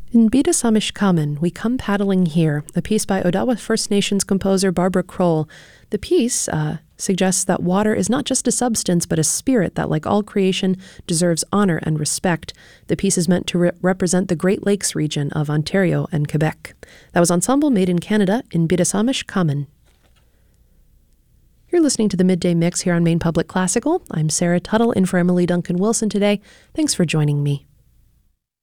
In Bidasamish Kamen, We Come Paddling Here, a piece by Odawa First Nations composer Barbara Kroll. The piece suggests that water is not just a substance, but a spirit that, like all creation, deserves honor and respect. The piece is meant to represent the Great Lakes region of Ontario and Quebec. That was Ensemble Made in Canada in Bidasamish Kamen. You're listening to the Midday Mix here on Maine Public Classical. I'm Sarah Tuttle in for Emily Duncan Wilson today. Thanks for joining me.